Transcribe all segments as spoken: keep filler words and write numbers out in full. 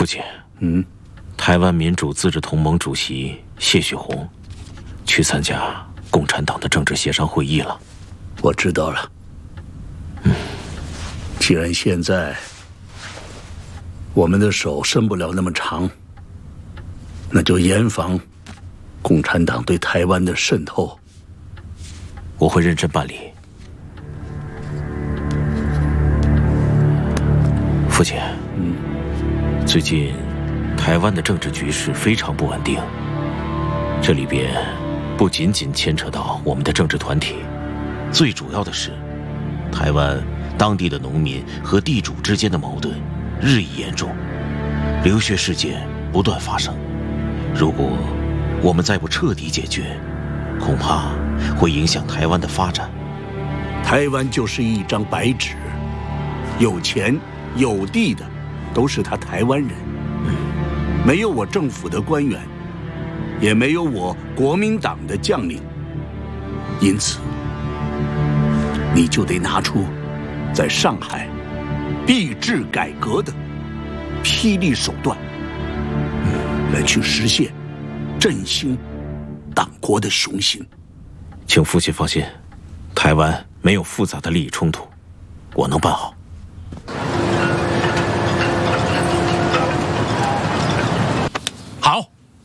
父亲， 嗯， 台湾民主自治同盟主席谢雪红去参加共产党的政治协商会议了。 我知道了。 嗯， 既然现在我们的手伸不了那么长，那就严防共产党对台湾的渗透。 我会认真办理。父亲， 嗯， 最近台湾的政治局势非常不稳定，这里边不仅仅牵扯到我们的政治团体，最主要的是，台湾当地的农民和地主之间的矛盾日益严重，流血事件不断发生。如果我们再不彻底解决，恐怕会影响台湾的发展。 台湾就是一张白纸，有钱有地的都是他台湾人，没有我政府的官员，也没有我国民党的将领，因此你就得拿出在上海币制改革的霹雳手段，来去实现振兴党国的雄心。 请父亲放心，台湾没有复杂的利益冲突，我能办好。 好，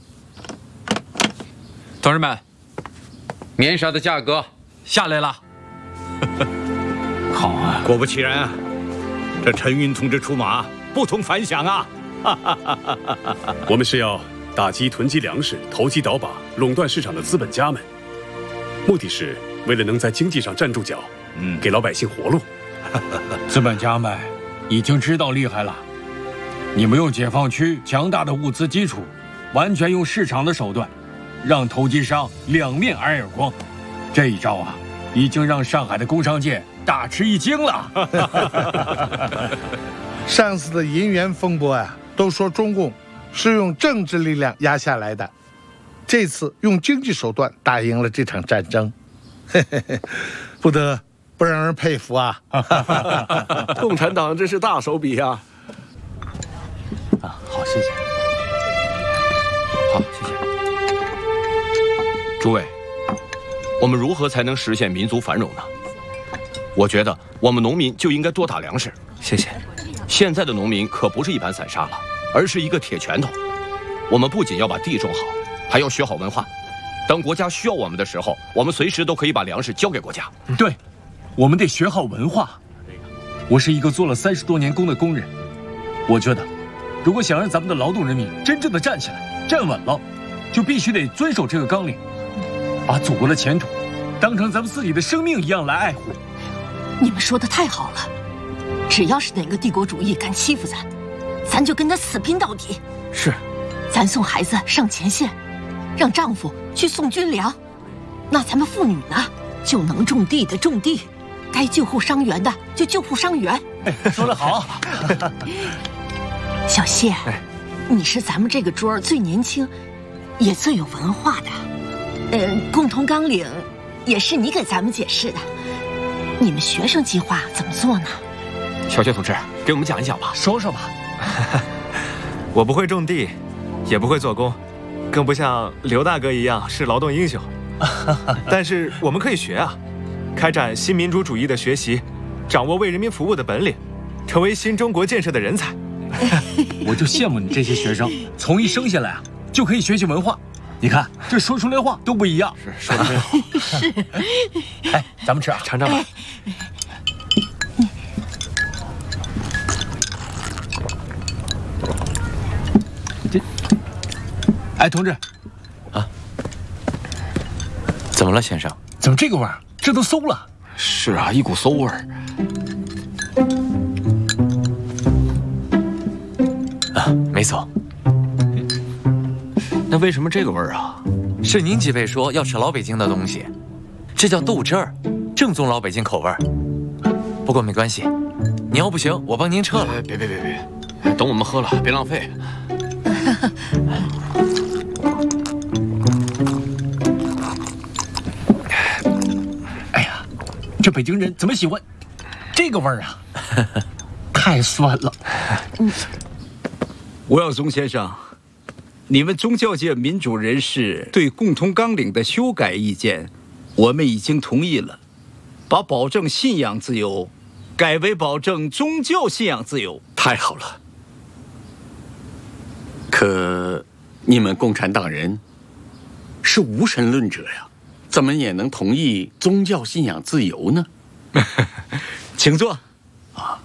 同志们，棉纱的价格下来了。 好啊！果不其然啊，这陈云同志出马，不同凡响啊！ 我们是要打击囤积粮食、投机倒把、垄断市场的资本家们，目的是为了能在经济上站住脚，嗯，给老百姓活路。 资本家们已经知道厉害了，你们用解放区强大的物资基础，完全用市场的手段，让投机商两面挨耳光。这一招啊，已经让上海的工商界大吃一惊了。 上次的银元风波啊，都说中共是用政治力量压下来的，这次用经济手段打赢了这场战争，嘿嘿嘿，不得不让人佩服啊！ 共产党真是大手笔啊！ 啊，好，谢谢。 好，谢谢。诸位，我们如何才能实现民族繁荣呢？我觉得我们农民就应该多打粮食。 谢谢。 现在的农民可不是一盘散沙了，而是一个铁拳头。我们不仅要把地种好，还要学好文化。当国家需要我们的时候，我们随时都可以把粮食交给国家。 对，我们得学好文化。我是一个做了三十多年工的工人，我觉得，如果想让咱们的劳动人民真正的站起来、站稳了，就必须得遵守这个纲领，把祖国的前途当成咱们自己的生命一样来爱护。 你们说的太好了，只要是哪个帝国主义敢欺负咱，咱就跟他死拼到底。 是， 咱送孩子上前线，让丈夫去送军粮，那咱们妇女呢，就能种地的种地，该救护伤员的就救护伤员。 说得好。 小谢，你是咱们这个桌最年轻，也最有文化的。呃，共同纲领也是你给咱们解释的。你们学生计划怎么做呢？ 小谢同志，给我们讲一讲吧。 说说吧。 我不会种地，也不会做工，更不像刘大哥一样是劳动英雄。但是我们可以学啊，开展新民主主义的学习，掌握为人民服务的本领，成为新中国建设的人才。 我就羡慕你这些学生，从一生下来啊就可以学习文化。你看，这说出来话都不一样。 是，说的真好。 是。 哎，咱们吃啊， 尝尝吧。 这，哎，同志， 啊，怎么了，先生？ 怎么这个味儿？这都馊了。 是啊，一股馊味儿。 啊，没错。 那为什么这个味儿啊？ 是您几位说要吃老北京的东西，这叫豆汁儿，正宗老北京口味儿。不过没关系，你要不行，我帮您撤了。 别别别别，等我们喝了，别浪费。 哎呀，这北京人怎么喜欢这个味儿啊？太酸了。 吴耀宗先生，你们宗教界民主人士对共同纲领的修改意见，我们已经同意了，把保证信仰自由改为保证宗教信仰自由。 太好了。可你们共产党人是无神论者呀，怎么也能同意宗教信仰自由呢？ 请坐。 啊。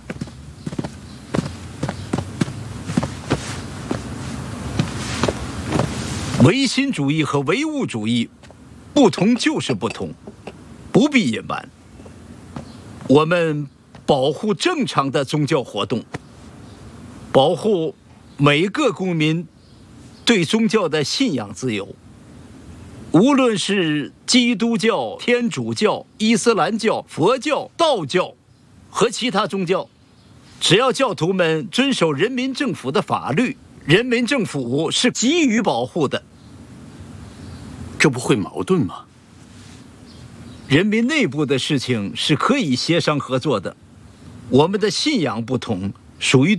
唯心主义和唯物主义不同就是不同，不必隐瞒。我们保护正常的宗教活动，保护每个公民对宗教的信仰自由。无论是基督教、天主教、伊斯兰教、佛教、道教和其他宗教，只要教徒们遵守人民政府的法律，人民政府是给予保护的。 这不会矛盾吗？ 人民内部的事情是可以协商合作的。我们的信仰不同，属于